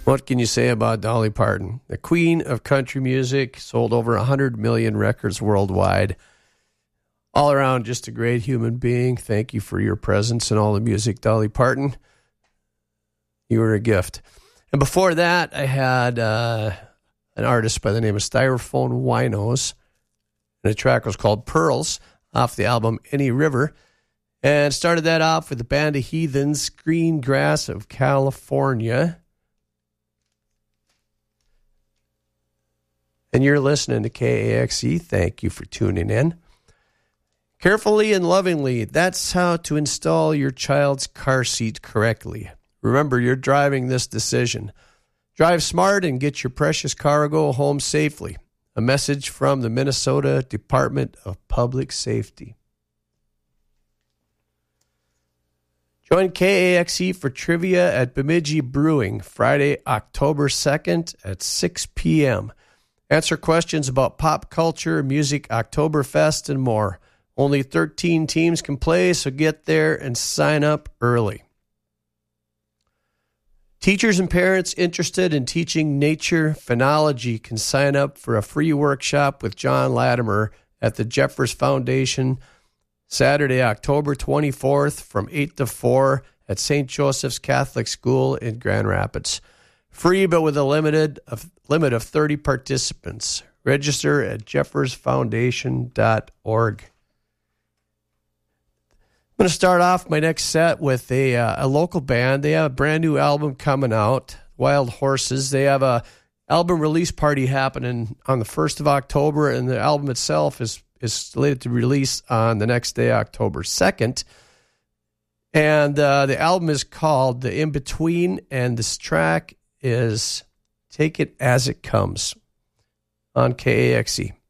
What can you say about Dolly Parton? The queen of country music, sold over 100 million records worldwide. All around, just a great human being. Thank you for your presence and all the music, Dolly Parton. You were a gift. And before that, I had an artist by the name of Styrofoam Winos. And the track was called Pearls off the album Any River. And started that off with the band of heathens, Green Grass of California. And you're listening to KAXE. Thank you for tuning in. Carefully and lovingly, that's how to install your child's car seat correctly. Remember, you're driving this decision. Drive smart and get your precious cargo home safely. A message from the Minnesota Department of Public Safety. Join KAXE for trivia at Bemidji Brewing, Friday, October 2nd at 6 p.m. Answer questions about pop culture, music, Oktoberfest, and more. Only 13 teams can play, so get there and sign up early. Teachers and parents interested in teaching nature phenology can sign up for a free workshop with John Latimer at the Jeffers Foundation, Saturday, October 24th from 8 to 4 at St. Joseph's Catholic School in Grand Rapids. Free, but with a limit of 30 participants. Register at jeffersfoundation.org. I'm going to start off my next set with a local band. They have a brand new album coming out, Wild Horses. They have a album release party happening on the 1st of October, and the album itself is slated to release on the next day, October 2nd. And the album is called The In-Between, and this track is Take It As It Comes on KAXE.